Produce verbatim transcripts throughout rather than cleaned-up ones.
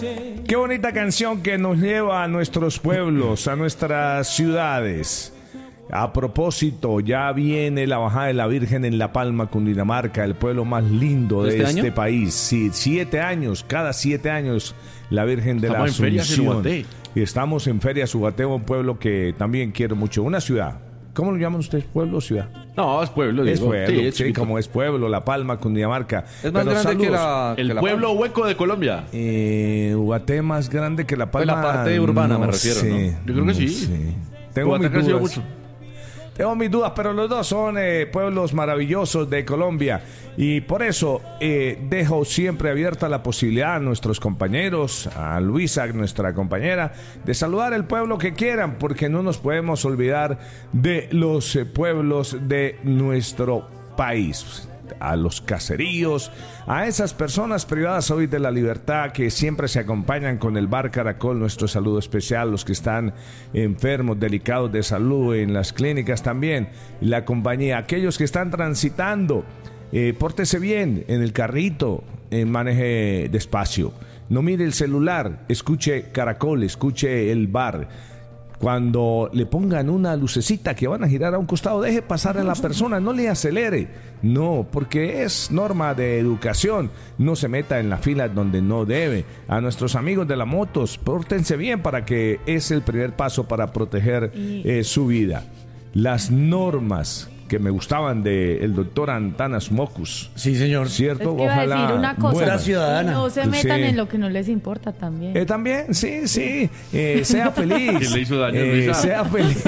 Qué bonita canción que nos lleva a nuestros pueblos, a nuestras ciudades. A propósito, ya viene la bajada de la Virgen en La Palma, Cundinamarca, el pueblo más lindo de ¿Este este año? país. Sí, siete años, cada siete años la Virgen de Estamos la en Feria Asunción. Subaté. Y estamos en Feria Subaté, un pueblo que también quiero mucho. Una ciudad. ¿Cómo lo llaman ustedes? ¿Pueblo o ciudad? No, es pueblo. Es digo. pueblo, Sí, sí, es chiquito. como es pueblo, La Palma, Cundinamarca. Es más Pero grande que saludos. la... El que la pueblo Palma. hueco de Colombia. Eh, Ubaté más grande que La Pues Palma. la parte urbana me refiero, sé, ¿no? Yo creo que sí. sé. Tengo Ubaté mis ha crecido dudas. mucho. Tengo mis dudas, pero los dos son eh, pueblos maravillosos de Colombia y por eso eh, dejo siempre abierta la posibilidad a nuestros compañeros, a Luisa, nuestra compañera, de saludar el pueblo que quieran, porque no nos podemos olvidar de los eh, pueblos de nuestro país. A los caseríos, a esas personas privadas hoy de la libertad que siempre se acompañan con el Bar Caracol, nuestro saludo especial, los que están enfermos, delicados de salud, en las clínicas también, la compañía, aquellos que están transitando, eh, pórtese bien en el carrito, eh, maneje despacio, no mire el celular, escuche Caracol, escuche el bar. Cuando le pongan una lucecita que van a girar a un costado, deje pasar a la persona, no le acelere. No, porque es norma de educación. No se meta en la fila donde no debe. A nuestros amigos de las motos, pórtense bien para que es el primer paso para proteger eh, su vida. Las normas que me gustaban del doctor Antanas Mocus. Sí, señor. ¿Cierto? Es que iba a decir una cosa. Buena. ciudadana. No se metan Sí. en lo que no les importa también. Eh, también, sí, sí. Eh, sea feliz. ¿Quién le hizo daño, Eh, Luisa? sea feliz.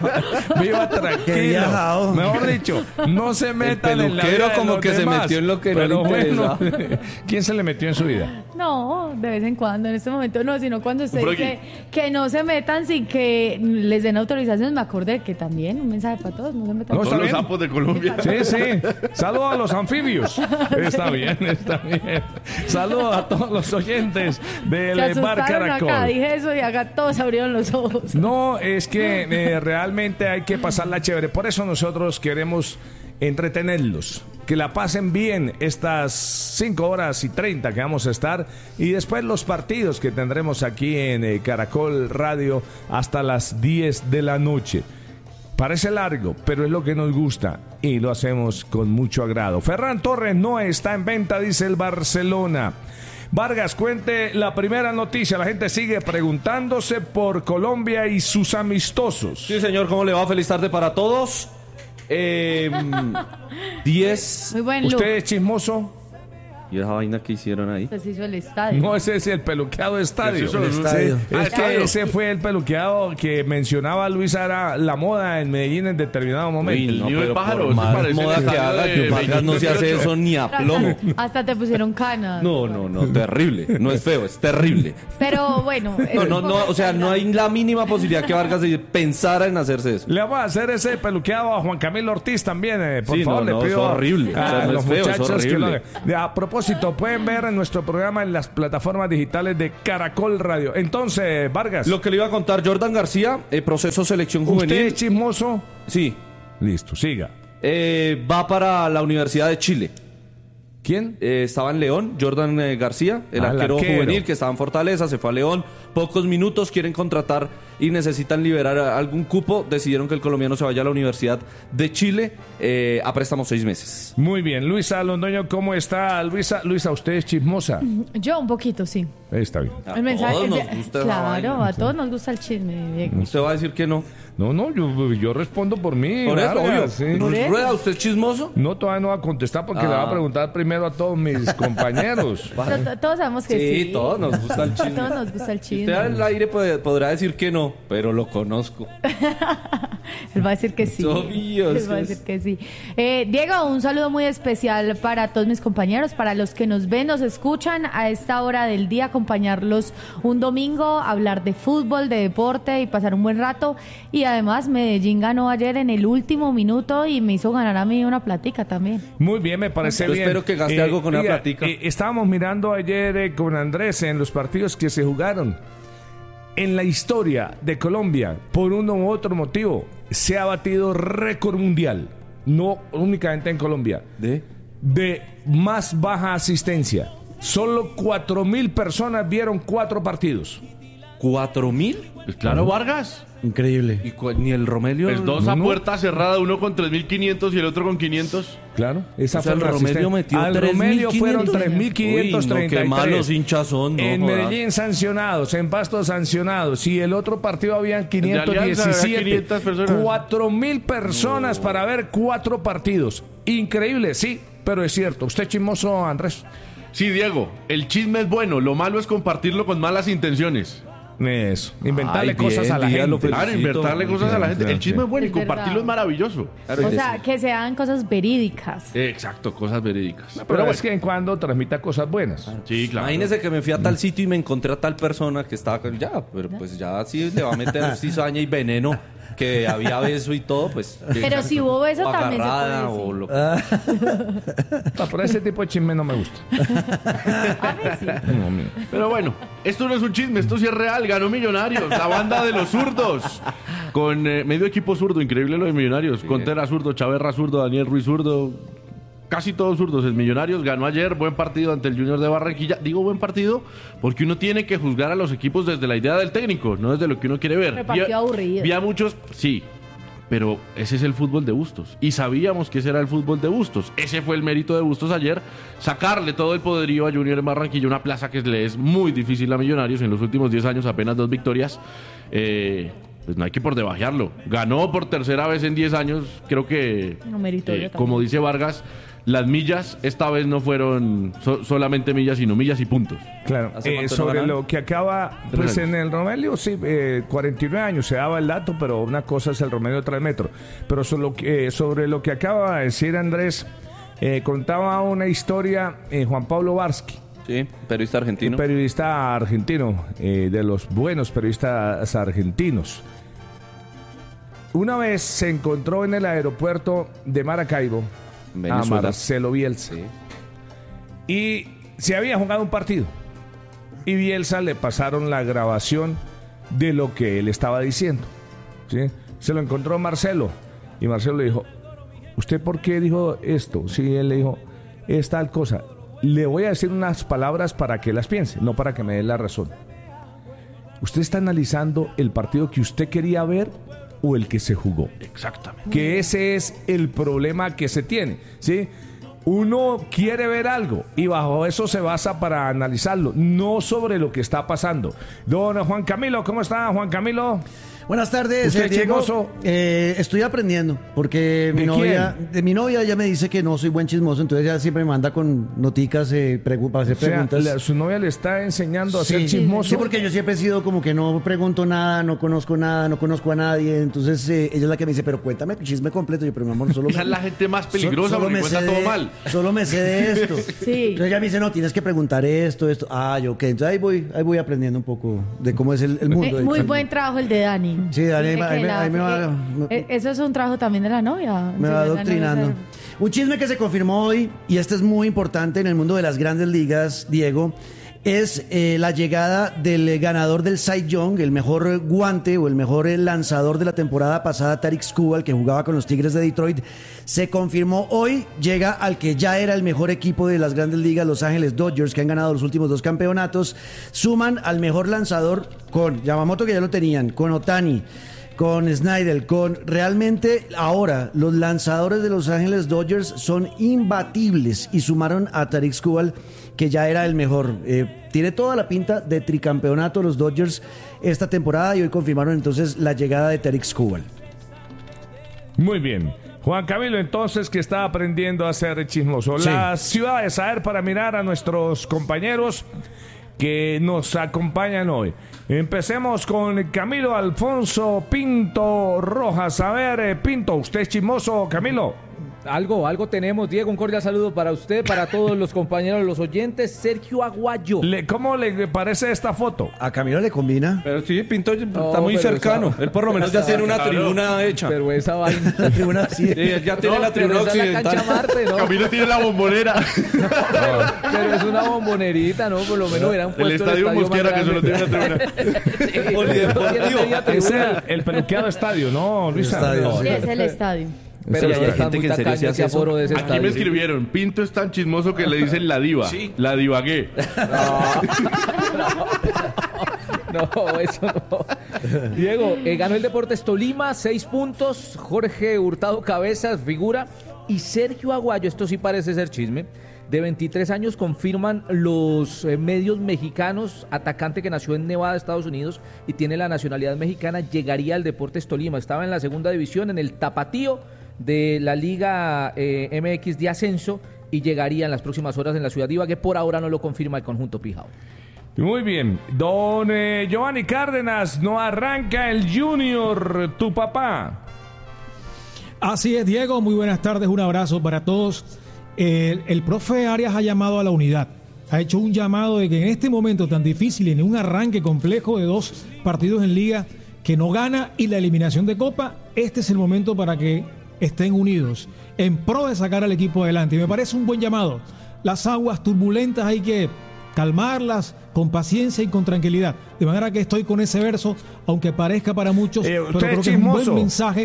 Viva Qué tranquilo. viajado. Mejor dicho, no se metan en la peluquero vida de como los que se demás. metió en lo que no Pero le bueno, ¿quién se le metió en su vida? No, de vez en cuando, en este momento no, sino cuando usted Por dice que no se metan sin que les den autorización, me acordé que también un mensaje para todos, no se metan. No, Todos está los bien. sapos de Colombia. Sí, sí. Saludos a los anfibios. Está bien, está bien. Saludos a todos los oyentes del Se Bar asustaron acá, Caracol. dije eso y acá todos abrieron los ojos. No, es que eh, realmente hay que pasarla chévere. Por eso nosotros queremos entretenerlos, que la pasen bien estas cinco horas y treinta que vamos a estar, y después los partidos que tendremos aquí en eh, Caracol Radio hasta las diez de la noche. Parece largo, pero es lo que nos gusta y lo hacemos con mucho agrado. Ferran Torres no está en venta, dice el Barcelona. Vargas, cuente la primera noticia. La gente sigue preguntándose por Colombia y sus amistosos. Sí, señor, ¿cómo le va? Feliz tarde para todos. Eh, diez. Muy buen look. ¿Usted es chismoso? ¿Y esa vaina que hicieron ahí? Se hizo el estadio. No, ese es el peluqueado estadio. Eso es Sí, estadio. es Ah, que estadio. ese fue el peluqueado que mencionaba Luisa, era la moda en Medellín en determinado momento. Uy, no, nido de pero pájaros, por más parece moda el que estadio haga, de que Vargas no se hace veintiocho. eso ni a plomo. Hasta te pusieron canas. No, no, no, terrible. No es feo, es terrible. Pero bueno. No, es no, un no, poco o sea, no hay la mínima posibilidad que Vargas pensara en hacerse eso. Le vamos a hacer ese peluqueado a Juan Camilo Ortiz también, eh, por Sí, favor, no, le no, pido es horrible. a O sea, no los es feo, es muchachos que lo horrible. hagan. A propósito, pueden ver en nuestro programa en las plataformas digitales de Caracol Radio. Entonces, Vargas, Lo que le iba a contar, Jordan García, eh, proceso selección ¿usted juvenil. es chismoso? Sí, Listo, siga. eh, va para la Universidad de Chile. ¿Quién? Eh, estaba en León, Jordan eh, García, el Ah, el arquero, arquero. juvenil que estaba en Fortaleza, se fue a León. Pocos minutos, quieren contratar y necesitan liberar a- algún cupo. Decidieron que el colombiano se vaya a la Universidad de Chile eh, a préstamo seis meses. Muy bien. Luisa Londoño, ¿cómo está? Luisa, Luisa, ¿usted es chismosa? Yo un poquito, sí. Está bien. A El mensaje, todos el nos de- gusta esa claro, vaina. a todos nos gusta el chisme, Diego. Usted va a decir que no. No, no, yo, yo respondo por mí. Por eso, Vargas, obvio. sí. Por eso. Rueda, ¿usted es chismoso? No, todavía no va a contestar porque Ah. le va a preguntar primero a todos mis compañeros. To- to- Todos sabemos que sí. Sí, todos nos gusta el A chisme. todos nos gusta el Usted chisme. al aire puede- podrá decir que no, pero lo conozco. Él va a decir que sí. Obvio, Él es va a que decir es- que sí. Eh, Diego, un saludo muy especial para todos mis compañeros, para los que nos ven, nos escuchan a esta hora del día, acompañarlos un domingo, hablar de fútbol, de deporte y pasar un buen rato. Y además Medellín ganó ayer en el último minuto y me hizo ganar a mí una platica también. Muy bien, me parece Yo bien. espero que gaste algo con esa platica. eh, estábamos mirando ayer eh, con Andrés en los partidos que se jugaron. En la historia de Colombia, por uno u otro motivo, se ha batido récord mundial. No únicamente en Colombia. ¿De? De más baja asistencia. solo cuatro mil personas vieron cuatro partidos. ¿Cuatro mil? Pues claro, Vargas. Increíble. ¿Y cu- ni el Romelio? Pues dos no, a no. puerta cerrada, uno con tres mil quinientos y el otro con quinientos. Claro, esa O sea, fue el la Romelio asistencia. metió Al tres mil Romelio fueron quinientos. tres mil quinientos treinta y tres. Uy, no, qué malos hinchas son, no En jodas. Medellín sancionados, en Pasto sancionados. Y el otro partido habían De Alianza había quinientos diecisiete. quinientas personas. cuatro mil personas para ver cuatro partidos. Increíble, sí, pero es cierto. ¿Usted chismoso, Andrés? Sí, Diego, el chisme es bueno, lo malo es compartirlo con malas intenciones. Eso, inventarle Ay, cosas bien, a la dígalo, gente. Claro, Felicito. invertirle cosas a la gente. Sí, El chisme sí. es bueno y Es compartirlo verdad. es maravilloso. Claro, O es sea, decir, que sean cosas verídicas. Exacto, cosas verídicas. Pero, Pero es bueno, que en cuando transmita cosas buenas. sí, claro. Imagínese que me fui a tal sitio y me encontré a tal persona que estaba con- ya, pero pues ya sí le va a meter cizaña y veneno, que había beso y todo, pues. Pero si hubo beso, o también se agarrada, puede o decir. lo que- No, pero ese tipo de chisme no me gusta. A mí sí. No, mira. Pero bueno, esto no es un chisme, esto sí es real. Ganó Millonarios, la banda de los zurdos. Con eh, medio equipo zurdo, increíble lo de Millonarios. Contera zurdo, Chaverra zurdo, Daniel Ruiz zurdo. Casi todos zurdos en Millonarios. Ganó ayer, buen partido ante el Junior de Barranquilla. Digo buen partido porque uno tiene que juzgar a los equipos desde la idea del técnico, no desde lo que uno quiere ver. Me pareció Vi a- aburrido. Vi a muchos, sí. Pero ese es el fútbol de Bustos. Y sabíamos que ese era el fútbol de Bustos. Ese fue el mérito de Bustos ayer. Sacarle todo el poderío a Junior en Barranquilla, una plaza que le es muy difícil a Millonarios. En los últimos diez años apenas dos victorias. Eh, pues no hay que por debajearlo. Ganó por tercera vez en diez años. Creo que, No, meritorio eh, también. como dice Vargas, las millas esta vez no fueron so- solamente millas, sino millas y puntos. Claro, ¿Hace eh, cuánto no sobre ganan? lo que acaba, Tres pues años. en el Romelio, sí, eh, cuarenta y nueve años, se daba el dato, pero una cosa es el Romelio, otra el Metro. Pero sobre lo que, eh, sobre lo que acaba de decir Andrés, eh, contaba una historia eh, Juan Pablo Varsky, Sí, periodista argentino. un periodista argentino, eh, de los buenos periodistas argentinos. Una vez se encontró en el aeropuerto de Maracaibo a Venezuela. Marcelo Bielsa. Sí. Y se había jugado un partido. Y Bielsa le pasaron la grabación de lo que él estaba diciendo. ¿Sí? Se lo encontró Marcelo. Y Marcelo le dijo, ¿usted por qué dijo esto? Sí, él le dijo, es tal cosa. Le voy a decir unas palabras para que las piense, no para que me dé la razón. Usted está analizando el partido que usted quería ver o el que se jugó. Exactamente. Que ese es el problema que se tiene, ¿sí? Uno quiere ver algo y bajo eso se basa para analizarlo, no sobre lo que está pasando. Don Juan Camilo, ¿cómo está, Juan Camilo? Buenas tardes, ¿Usted eh, Diego. chismoso? Eh, estoy aprendiendo porque mi ¿De novia, quién? de mi novia ya me dice que no soy buen chismoso, entonces ella siempre me manda con noticas eh, pregu- para hacer O sea, preguntas. la- su novia le está enseñando a Sí, ser chismoso. sí, porque yo siempre he sido como que no pregunto nada, no conozco nada, no conozco a nadie. Entonces eh, ella es la que me dice, pero cuéntame el chisme completo. Yo, pero mi amor, solo Esa es la gente más peligrosa porque cuenta sé todo de- mal. Solo me sé de esto. Sí. Entonces ella me dice, no, tienes que preguntar esto, esto. Ah, yo, ok. Entonces ahí voy, ahí voy aprendiendo un poco de cómo es el, el mundo. Eh, del muy chisme. buen trabajo el de Dani. Sí, Dani, Dice ahí que me- la- ahí me va- eh, eh, Eso es un trabajo también de la novia. Me Sí, va la novia adoctrinando. sabe. Un chisme que se confirmó hoy, y este es muy importante en el mundo de las grandes ligas, Diego, es eh, la llegada del eh, ganador del Cy Young, el mejor eh, guante o el mejor eh, lanzador de la temporada pasada, Tarik Skubal, que jugaba con los Tigres de Detroit. Se confirmó hoy, llega al que ya era el mejor equipo de las grandes ligas, Los Ángeles Dodgers, que han ganado los últimos dos campeonatos. Suman al mejor lanzador con Yamamoto, que ya lo tenían, con Ohtani, con Snyder, con realmente ahora los lanzadores de Los Ángeles Dodgers son imbatibles y sumaron a Tarik Skubal, que ya era el mejor. Eh, tiene toda la pinta de tricampeonato los Dodgers esta temporada y hoy confirmaron entonces la llegada de Tarik Skubal. Muy bien. Juan Camilo, entonces, que está aprendiendo a ser chismoso. Sí. La ciudad de saber para mirar a nuestros compañeros que nos acompañan hoy. Empecemos con Camilo Alfonso Pinto Rojas. A ver, eh, Pinto, ¿usted es chismoso, Camilo? Algo, algo tenemos, Diego, un cordial saludo para usted, para todos los compañeros, los oyentes. Sergio Aguayo. Le- ¿Cómo le parece esta foto? A Camilo le combina. Pero sí, Pinto está No, muy pero cercano. esa- Él por lo menos ya tiene una tribuna hecha. Pero esa vaina. La tribuna sí. Sí, él ya tiene No, la pero tribuna esa es la cancha occidental. Marte, ¿no? Camilo tiene la bombonera. Pero es una bombonerita, ¿no? Por lo menos hubieran puesto El estadio más Mosquera, que solo tiene grande. una tribuna. Polideportivo. Tiene media Es tribuna. el, el peluqueado estadio, ¿no, Luisa? Estadio, No, sí. Sí, es el estadio. Pero Eso ya está- está gente muy que en serio tacaño se ese hace eso. aforo de ese Aquí me estadio. escribieron, Pinto es tan chismoso que le dicen la diva. Sí. La divagué. No, eso no. Diego, eh, ganó el Deportes Tolima, seis puntos. Jorge Hurtado Cabezas, figura. Y Sergio Aguayo, esto sí parece ser chisme, de veintitrés años, confirman los eh, medios mexicanos, atacante que nació en Nevada, Estados Unidos, y tiene la nacionalidad mexicana, llegaría al Deportes Tolima. Estaba en la segunda división, en el Tapatío de la Liga eh, M X de Ascenso, y llegaría en las próximas horas en la ciudad de Ibagué. Por ahora no lo confirma el conjunto Pijao. Muy bien. Don eh, Giovanni Cárdenas, no arranca el Junior, tu papá. Así es, Diego, muy buenas tardes, un abrazo para todos. El, el profe Arias ha llamado a la unidad, ha hecho un llamado de que en este momento tan difícil, en un arranque complejo de dos partidos en liga que no gana y la eliminación de Copa, este es el momento para que estén unidos en pro de sacar al equipo adelante. Y me parece un buen llamado. Las aguas turbulentas hay que calmarlas con paciencia y con tranquilidad. De manera que estoy con ese verso, aunque parezca para muchos, Eh, pero usted creo es que es un chismoso. buen mensaje.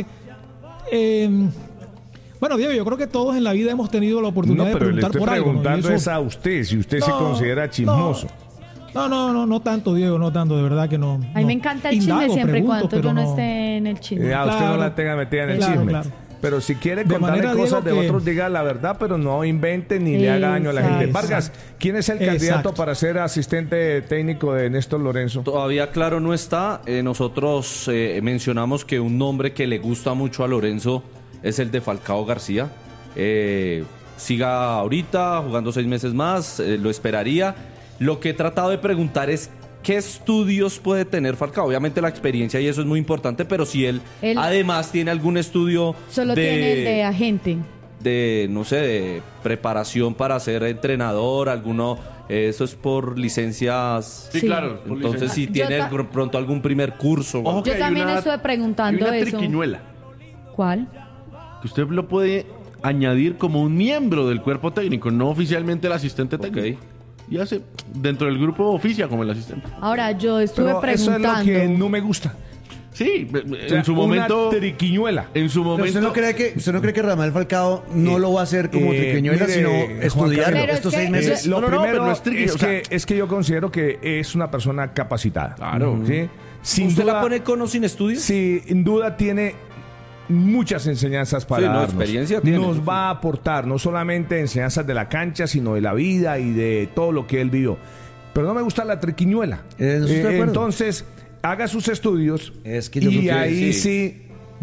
Eh, bueno, Diego, yo creo que todos en la vida hemos tenido la oportunidad No, de pero le preguntar estoy por algo, ¿no? Y preguntando eso- es a usted, si usted se No, considera chismoso. No, no, no, no tanto, Diego, no tanto, de verdad que no. A mí no. me encanta el Indago, chisme siempre y pregunto, cuando yo pero no no- esté en el chisme. Eh, a usted no Claro. la tenga metida en el Claro, chisme. claro. Pero si quiere De contarle manera, cosas Diego, de que- otros, diga la verdad, pero no invente ni le haga daño a la gente. Exacto. Vargas, ¿quién es el candidato Exacto. para ser asistente técnico de Néstor Lorenzo? Todavía claro no está. Eh, nosotros eh, mencionamos que un nombre que le gusta mucho a Lorenzo es el de Falcao García. Eh, siga ahorita jugando seis meses más, eh, lo esperaría. Lo que he tratado de preguntar es qué estudios puede tener Falcao. Obviamente la experiencia y eso es muy importante, pero si él, Él- además tiene algún estudio Solo de, tiene el de agente. de, no sé, de preparación para ser entrenador, alguno, eh, eso es por licencias. Sí, Sí. claro. por Entonces, si Yo tiene ta- gr- pronto algún primer curso. Ojo que Yo hay también una- estuve hay preguntando una eso. triquiñuela, ¿Cuál? que usted lo puede añadir como un miembro del cuerpo técnico, no oficialmente el asistente técnico. Y hace, dentro del grupo oficia como el asistente. Ahora, yo estuve Pero eso es preguntando. lo que no me gusta. Sí, O sea, en su una momento... triquiñuela. En su Pero momento... ¿Usted no cree que usted no cree que Rafael Falcao no Eh, lo va a hacer como eh, triquiñuela, mire, sino Juan estudiar Camilo, Pero estos es seis que- meses? Eh, lo No, no, no, primero pero no es triqui, es, o sea- que, es que yo considero que es una persona capacitada. Claro. ¿Sí? Sin ¿Usted duda, la pone con o sin estudios? Sí, sin duda tiene muchas enseñanzas para Sí, no, darnos. experiencia tiene. Nos va a aportar no solamente enseñanzas de la cancha, sino de la vida y de todo lo que él vivió. Pero no me gusta la triquiñuela. Eh, ¿no estoy de acuerdo? entonces, haga sus estudios Es que yo y creo que ahí sí. sí.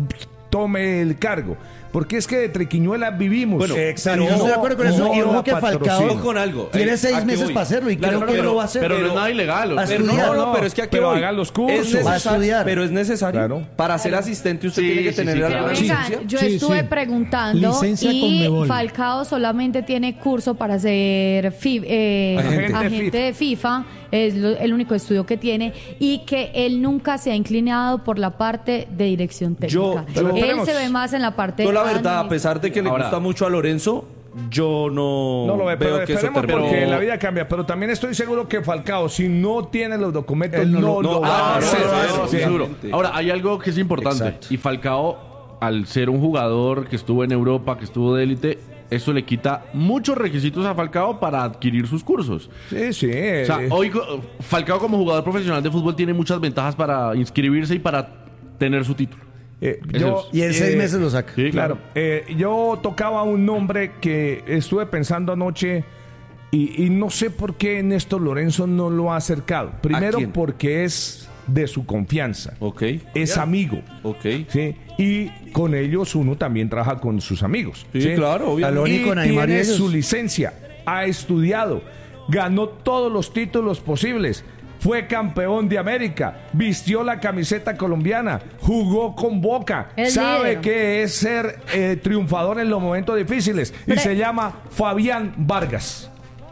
tome el cargo. Porque es que de triquiñuela vivimos. Bueno, Exacto, Pero yo estoy de acuerdo con no- eso. Y no ojo la que Falcao patrocina. Ojo con algo. tiene Eh, seis ¿a qué meses voy? para hacerlo y Claro, creo que pero- lo va a hacer. Pero no es nada ilegal. o A sea, Pero estudiar. no, no, No, pero es que aquí pero voy. haga los cursos. Es necesario, Va a estudiar. Pero es necesario. Claro. Para ser asistente usted Sí, tiene que sí, tener sí, alguna Pero claro. licencia. vengan, yo Sí, estuve sí. preguntando Licencia y Conmebol. Falcao solamente tiene curso para ser fi- eh, Agente. agente de FIFA, es lo- el único estudio que tiene, y que él nunca se ha inclinado por la parte de dirección Yo- técnica. yo- él Tenemos- se ve más en la parte Yo la verdad, a administrativa. pesar de que le Ahora- gusta mucho a Lorenzo, yo no, No lo ve, pero veo que eso esperemos termine. porque la vida cambia. Pero también estoy seguro que Falcao, si no tiene los documentos, Él no, no lo- lo no, va ah, a no, hacer. no, no, Eso, no, sí, sí. seguro. Ahora, hay algo que es importante. Exacto. Y Falcao, al ser un jugador que estuvo en Europa, que estuvo de élite, eso le quita muchos requisitos a Falcao para adquirir sus cursos. Sí, sí. O sea, hoy co- Falcao como jugador profesional de fútbol tiene muchas ventajas para inscribirse y para tener su título. Eh, Eso yo, es. Y en seis eh, meses lo saca. Sí, Claro, eh, yo tocaba un nombre que estuve pensando anoche y, y no sé por qué Néstor Lorenzo no lo ha acercado. Primero quién? porque es de su confianza, Ok, es amigo, ok. ¿sí? Y con ellos uno también trabaja con sus amigos. Sí, claro, obviamente. Talón y Y con Aymar y tiene ellos. su licencia, ha estudiado, ganó todos los títulos posibles. Fue campeón de América, vistió la camiseta colombiana, jugó con Boca, Es sabe líder. que es ser eh, triunfador en los momentos difíciles y Pero- se llama Fabián Vargas.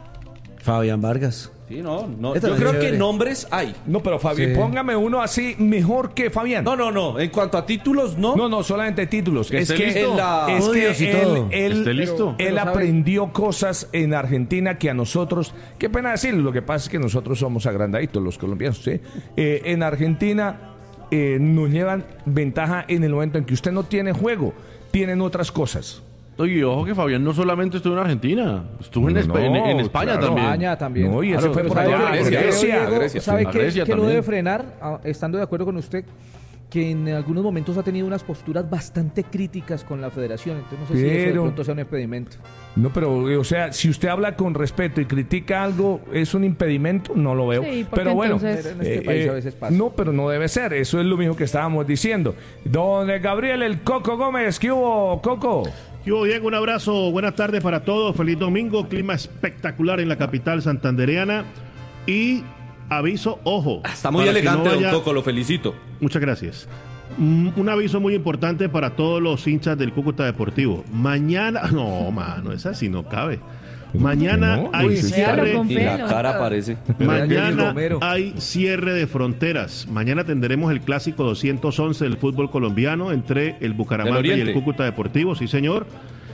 Fabián Vargas. Sí, no, no. Esta Yo es creo chévere. que nombres hay. No, pero Fabián, Sí. póngame uno así mejor que Fabián. No, no, no. En cuanto a títulos, no. No, no, solamente títulos. Que Es esté que, listo. En la- es que Odios y todo. él, él, Esté listo. él Pero sabe- aprendió cosas en Argentina que a nosotros, qué pena decirlo, lo que pasa es que nosotros somos agrandaditos los colombianos, ¿sí? Eh, en Argentina eh, nos llevan ventaja en el momento en que usted no tiene juego. tienen otras cosas. Oye, ojo que Fabián no solamente estuvo en Argentina, estuvo en, No, Espa- en, en España claro. también. España también. No, y ese Claro, fue pero por ¿sabe allá, qué? en Grecia, Grecia. Diego, Grecia, ¿sabe sí. qué, Grecia qué lo también. debe frenar? Ah, estando de acuerdo con usted, que en algunos momentos ha tenido unas posturas bastante críticas con la federación, entonces no sé si eso de Pero- pronto sea un impedimento. No, pero, eh, o sea, si usted habla con respeto y critica algo, ¿es un impedimento? No lo veo. Sí, porque pero bueno, entonces- En este país a veces pasa. no, pero no debe ser. Eso es lo mismo que estábamos diciendo. Don Gabriel El Coco Gómez, ¿qué hubo, Coco? Yo, Diego, un abrazo, buenas tardes para todos, feliz domingo, clima espectacular en la capital santandereana y aviso, ojo. Está muy para que elegante, no vaya- don Coco, lo felicito. Muchas gracias. Mm, Un aviso muy importante para todos los hinchas del Cúcuta Deportivo. Mañana, no, mano, esa sí no cabe. Mañana No, hay uy, sí, cierre. con Y la pelo. cara parece. Mañana Romero. hay cierre de fronteras. Mañana tendremos el clásico doscientos once del fútbol colombiano entre el Bucaramanga Del y el Oriente. Cúcuta Deportivo, sí señor.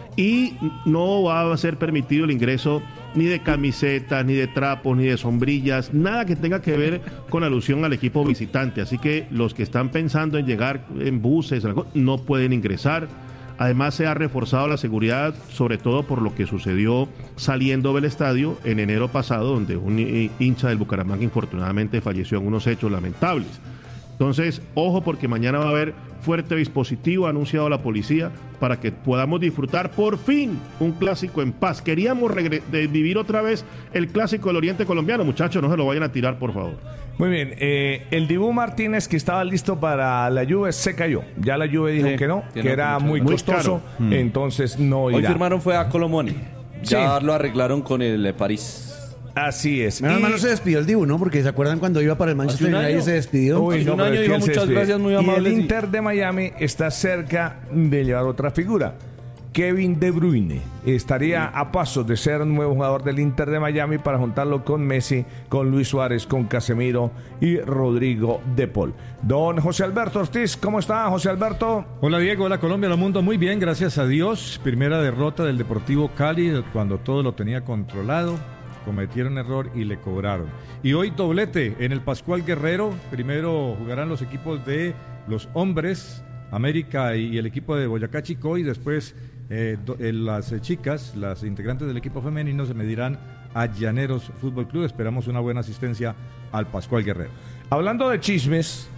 Y no va a ser permitido el ingreso ni de camisetas, ni de trapos, ni de sombrillas, nada que tenga que ver con alusión al equipo visitante. Así que los que están pensando en llegar en buses algo, no pueden ingresar. Además se ha reforzado la seguridad, sobre todo por lo que sucedió saliendo del estadio en enero pasado, donde un hi- hincha del Bucaramanga infortunadamente falleció en unos hechos lamentables. Entonces, ojo porque mañana va a haber fuerte dispositivo, ha anunciado la policía, para que podamos disfrutar por fin un clásico en paz. Queríamos regre- de vivir otra vez el clásico del Oriente colombiano, muchachos, no se lo vayan a tirar, por favor. Muy bien, eh, el Dibu Martínez que estaba listo para la Juve se cayó. Ya la Juve dijo Sí, que no, tiene que era mucho- muy muy costoso, caro. entonces no Hoy irá. firmaron fue a Colomoni. Ya Sí. lo arreglaron con el eh, París. Así es. Menos Y- mal no se despidió el Dibu, ¿no? Porque se acuerdan cuando iba para el Manchester Hace un United año. se despidió. Uy, Hace no, un pero año es que dijo él se muchas despide. gracias, muy Y amables, el y- Inter de Miami está cerca de llevar otra figura. Kevin De Bruyne estaría a pasos de ser un nuevo jugador del Inter de Miami para juntarlo con Messi, con Luis Suárez, con Casemiro y Rodrigo De Paul. Don José Alberto Ortiz, ¿cómo está, José Alberto? Hola Diego, hola Colombia, hola mundo, muy bien, gracias a Dios. Primera derrota del Deportivo Cali cuando todo lo tenía controlado, cometieron error y le cobraron. Y hoy doblete en el Pascual Guerrero, primero jugarán los equipos de los hombres, América y el equipo de Boyacá Chicó y después eh, do, eh, las eh, chicas, las integrantes del equipo femenino se medirán a Llaneros Fútbol Club. Esperamos una buena asistencia al Pascual Guerrero. Hablando de chismes,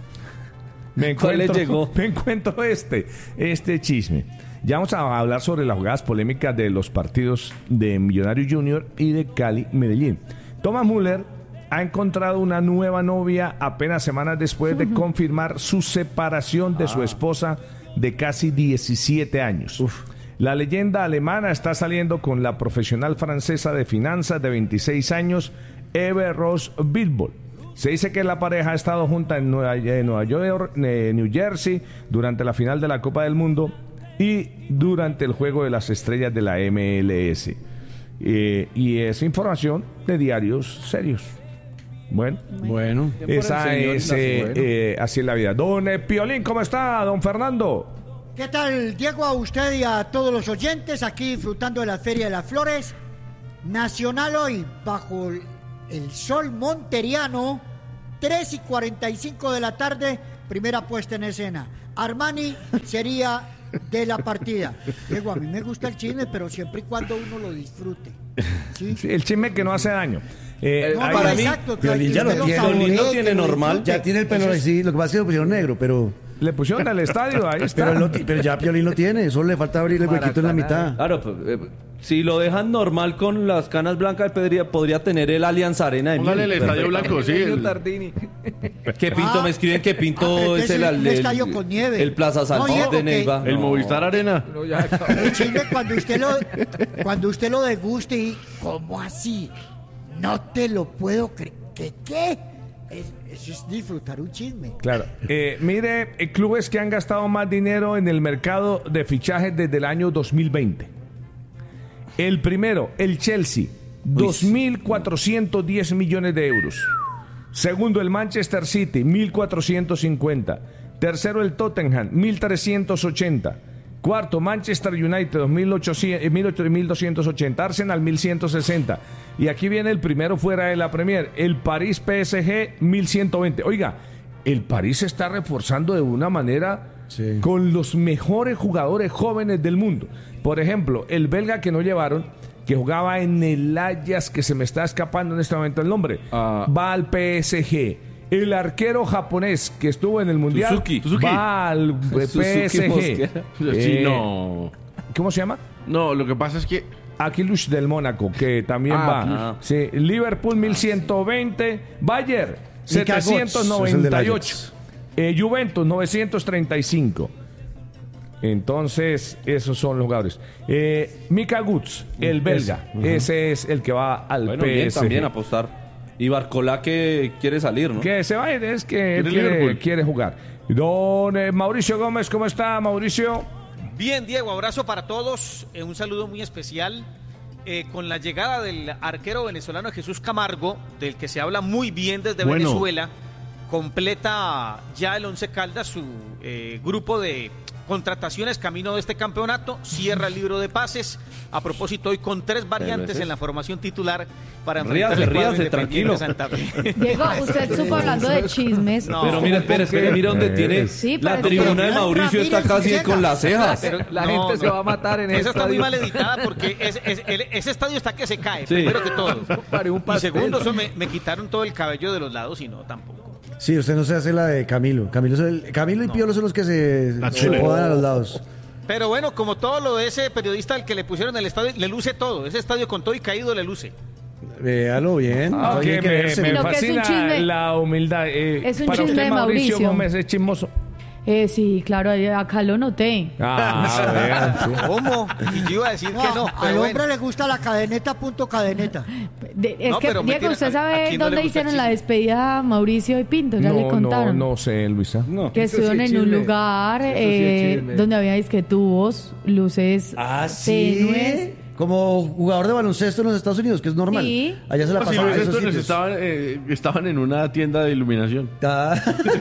me ¿Cuál le encuentro, llegó? me encuentro este, este chisme. Ya vamos a hablar sobre las jugadas polémicas de los partidos de Millonario Junior y de Cali Medellín. Thomas Müller ha encontrado una nueva novia apenas semanas después de confirmar su separación de su esposa de casi diecisiete años. La leyenda alemana está saliendo con la profesional francesa de finanzas de veintiséis años, Eve Rose Bilbol. Se dice que la pareja ha estado junta en Nueva, en Nueva York, eh, New Jersey, durante la final de la Copa del Mundo y durante el Juego de las Estrellas de la M L S. Eh, y es información de diarios serios. Bueno, Bueno. Bien por el esa señor y es, la- eh, bueno. eh, así es la vida. Don eh, Piolín, ¿cómo está, don Fernando? ¿Qué tal, Diego? A usted y a todos los oyentes aquí disfrutando de la Feria de las Flores. Nacional hoy, bajo el- el sol monteriano, tres y cuarenta y cinco de la tarde, primera puesta en escena. Armani sería de la partida. Diego, a mí me gusta el chisme, pero siempre y cuando uno lo disfrute. ¿Sí? Sí, el chisme que no hace daño. Eh, No, ahí- para para mí, exacto, que Piolín ya usted lo tiene. saboree, Piolín lo que tiene lo normal. disfrute. Ya tiene el pelo así, lo que pasa es que lo pusieron negro, pero, le pusieron al estadio, ahí está. pero, lo ti- pero ya Piolín lo tiene, solo le falta abrir el huequito en la mitad. Claro, pues, eh, si lo dejan normal con las canas blancas, podría, podría tener el Alianza Arena de Póngale el miel. estadio blanco, sí. el- Tardini. ¿Qué Pinto? Ah, Me escriben que ah, Pinto pero es ese el, es un el, estadio con nieve. el Plaza No, Salsón Diego, de que- Neiva. El No. Movistar Arena. No, ya, El chisme cuando usted lo cuando usted lo deguste y ¿cómo así? No te lo puedo creer. ¿Qué qué? Es- Eso es disfrutar un chisme. Claro. Eh, mire, eh, clubes que han gastado más dinero en el mercado de fichajes desde el año dos mil veinte. El primero, el Chelsea, dos mil cuatrocientos diez millones de euros. Segundo, el Manchester City, mil cuatrocientos cincuenta. Tercero, el Tottenham, mil trescientos ochenta. Cuarto, Manchester United, dos mil ochocientos, eh, mil doscientos ochenta. Arsenal, mil ciento sesenta. Y aquí viene el primero fuera de la Premier, el París P S G, mil ciento veinte. Oiga, el París se está reforzando de una manera Sí. con los mejores jugadores jóvenes del mundo. Por ejemplo, el belga que no llevaron, que jugaba en el Ajax, que se me está escapando en este momento el nombre, Ah. va al P S G. El arquero japonés que estuvo en el Mundial Suzuki. Suzuki. va al P S G. Mosquera. Sí, Eh, no. ¿Cómo se llama? No, lo que pasa es que Aquilush del Mónaco, que también Ah, va. ah. Sí, Liverpool mil ciento veinte, Bayern Mika Götze, setecientos noventa y es el del ocho, Ajax. eh, Juventus novecientos treinta y cinco. Entonces, esos son los jugadores. Eh, Mika Götze, el belga, ese es el que va al Bueno, P bien S G. también apostar. Y Barcola que quiere salir, ¿no? Que se va, es que él ¿Quiere quiere, Liverpool? quiere jugar. Don eh, Mauricio Gómez, ¿cómo está, Mauricio? Bien, Diego, abrazo para todos. Eh, un saludo muy especial. Eh, con la llegada del arquero venezolano Jesús Camargo, del que se habla muy bien desde Bueno. Venezuela, completa ya el Once Caldas su eh, grupo de contrataciones camino de este campeonato, cierra el libro de pases. A propósito, hoy con tres variantes en la formación titular para enfrentar Ríase, el cuadro ríase, Independiente tranquilo. Santa Fe. Diego, usted supo hablando de chismes. No. Pero mira, espera, espera, mira dónde tiene Sí, la pero- tribuna de pero- Mauricio está casi con las cejas. Pero La no, gente se no. va a matar en Esa ese está muy estadio. mal editada porque es- es- el- ese estadio está que se cae, Sí. primero que todo. Pare un Y pastel. segundo, eso me, me quitaron todo el cabello de los lados y no, tampoco. Sí, usted no se hace la de Camilo. Camilo, es el- Camilo y Piolo son los que se, La se chule. podan a los lados. Pero bueno, como todo lo de ese periodista al que le pusieron el estadio, le luce todo. Ese estadio con todo y caído le luce. Véalo bien. Ah, hay que que me, verse. me Sino que es un fascina chisme- la humildad. Eh, es un para chisme usted, de Mauricio Mauricio. Gómez es chismoso. Eh, sí, claro, ahí- acá lo noté. Ah, vean, sí. ¿Cómo? Y yo iba a decir No, que no. al Pero hombre bueno. le gusta la cadeneta, punto cadeneta. De- es No, que, pero Diego, mentira, ¿usted ¿a- a sabe quién no le dónde gusta el hicieron la chisme? despedida a Mauricio y Pinto? Ya le No, no, contaron. no sé, Luisa. No. Que Eso sí estuvieron es en un chisme. lugar Eso sí es eh, chisme. donde había disque tubos, luces Ah, tenues. sí. Como jugador de baloncesto en los Estados Unidos, que es normal. Sí. Allá se la Ah, sí, pasaban en esos esos estudios sitios. estaban, eh, estaban en una tienda de iluminación. Ah.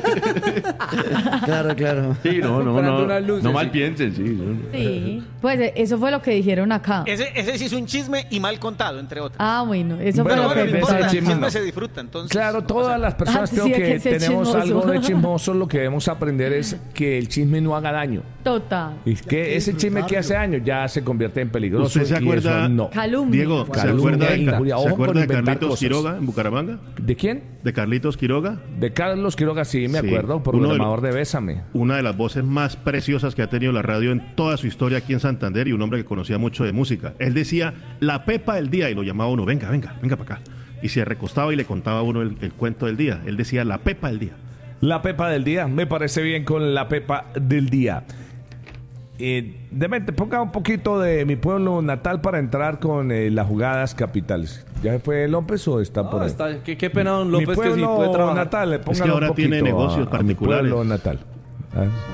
Claro, claro. Sí, no, no, Comprando no. unas luces, No mal sí. piensen, sí. no. Sí. Pues eh, eso fue lo que dijeron acá. Ese, ese sí es un chisme y mal contado, entre otros. Ah, bueno, eso Bueno, fue lo Pero que bueno, no empezó importa, el el chisme, chisme no. se disfruta, entonces. Claro, no todas pasa las personas Ah, creo sí, hay que que ser tenemos chismoso. algo de chismoso, lo que debemos aprender es que el chisme no haga daño. Total. Y que ese chisme que hace daño ya se convierte en peligroso. ¿Usted se y acuerda- eso no. Calumnia. Diego, ¿se Calumnia, acuerda de, injuria. ¿se Ojo acuerda con de inventar Carlitos cosas. Quiroga en Bucaramanga? ¿De quién? ¿De Carlitos Quiroga? De Carlos Quiroga, sí, me Sí. acuerdo, Uno de programador de Bésame. Una de las voces más preciosas que ha tenido la radio en toda su historia aquí en Santander y un hombre que conocía mucho de música. Él decía la pepa del día y lo llamaba uno, venga, venga, venga para acá. Y se recostaba y le contaba a uno el, el cuento del día. Él decía la pepa del día. La pepa del día, me parece bien con la pepa del día. Eh, Demente, ponga un poquito de mi pueblo natal para entrar con eh, las jugadas capitales. ¿Ya fue López o está por No, ahí? está, qué, qué pena don Mi López que sí pueblo puede trabajar. natal, le pongan que ahora un poquito tiene negocios a- a mi particulares. pueblo natal. Ah.